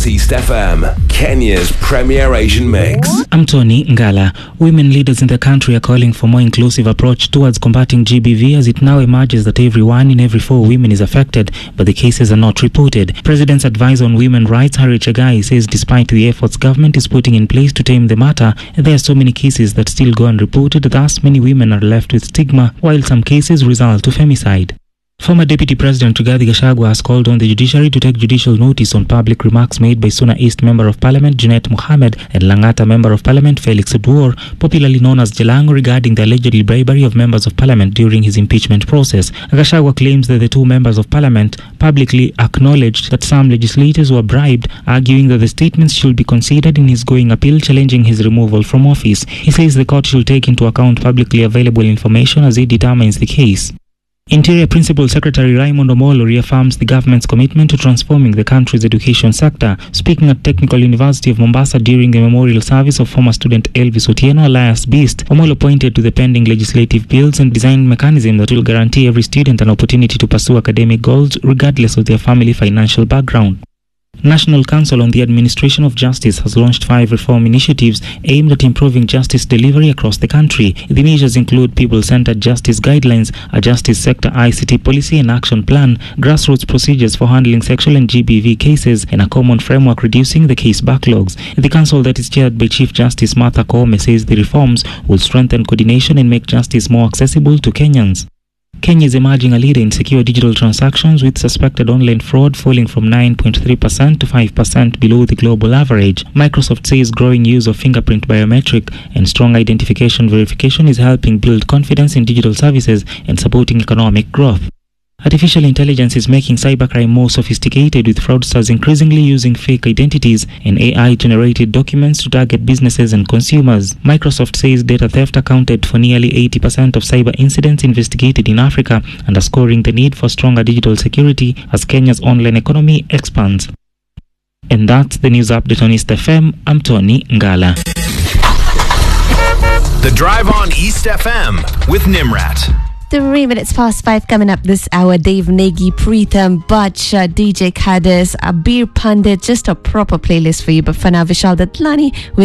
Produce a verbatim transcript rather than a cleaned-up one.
at East F M, Kenya's premier Asian mix. I'm Tony Ngala. Women leaders in the country are calling for more inclusive approach towards combating G B V, as it now emerges that every one in every four women is affected, but the cases are not reported. President's advisor on women rights, Harry Chagai, says despite the efforts government is putting in place to tame the matter, there are so many cases that still go unreported. Thus, many women are left with stigma, while some cases result to femicide. Former Deputy President Rigathi Gachagua has called on the judiciary to take judicial notice on public remarks made by Suna East Member of Parliament Junet Mohammed and Langata Member of Parliament Felix Oduor, popularly known as Jalango, regarding the alleged bribery of members of Parliament during his impeachment process. Gachagua claims that the two members of Parliament publicly acknowledged that some legislators were bribed, arguing that the statements should be considered in his going appeal challenging his removal from office. He says the court should take into account publicly available information as it determines the case. Interior Principal Secretary Raymond Omolo reaffirms the government's commitment to transforming the country's education sector. Speaking at Technical University of Mombasa during the memorial service of former student Elvis Otieno, alias Beast, Omolo pointed to the pending legislative bills and designed mechanism that will guarantee every student an opportunity to pursue academic goals regardless of their family financial background. National Council on the Administration of Justice has launched five reform initiatives aimed at improving justice delivery across the country. The measures include people-centered justice guidelines, a justice sector I C T policy and action plan, grassroots procedures for handling sexual and G B V cases, and a common framework reducing the case backlogs. The council, that is chaired by Chief Justice Martha Koome, says the reforms will strengthen coordination and make justice more accessible to Kenyans. Kenya is emerging a leader in secure digital transactions, with suspected online fraud falling from nine point three percent to five percent below the global average. Microsoft says growing use of fingerprint biometric and strong identification verification is helping build confidence in digital services and supporting economic growth. Artificial intelligence is making cybercrime more sophisticated, with fraudsters increasingly using fake identities and A I-generated documents to target businesses and consumers. Microsoft says data theft accounted for nearly eighty percent of cyber incidents investigated in Africa, underscoring the need for stronger digital security as Kenya's online economy expands. And that's the news update on East F M. I'm Tony Ngala. The Drive on East F M with Nimrat. Three minutes past five coming up this hour. Dave Nagy, Preetham, Butch, uh, D J Kadis, Abir Pandit, just a proper playlist for you. But for now, Vishal Datlani with